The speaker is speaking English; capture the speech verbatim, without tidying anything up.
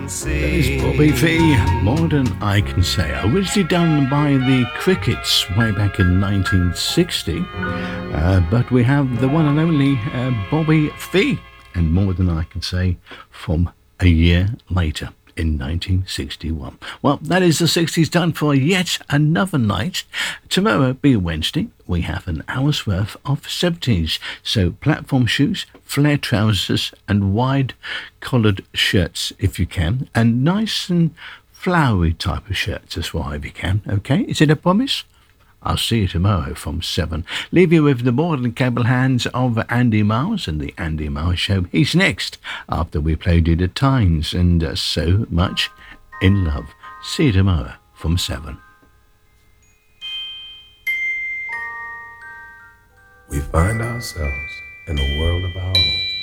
can That see. is Bobby Vee, More Than I Can Say. Originally done by the Crickets way back in nineteen sixty. Uh, but we have the one and only uh, Bobby Vee and More Than I Can Say from a year later in nineteen sixty-one. Well, that is the sixties done for yet another night. Tomorrow, being Wednesday, we have an hour's worth of seventies. So platform shoes, flare trousers and wide collared shirts if you can, and nice and flowery type of shirts as well if you can. Okay, is it a promise? I'll see you tomorrow from seven. Leave you with the more than capable hands of Andy Miles and the Andy Miles Show. He's next after we played you the Times and uh, So Much in Love. See you tomorrow from seven. We find ourselves in a world of our own.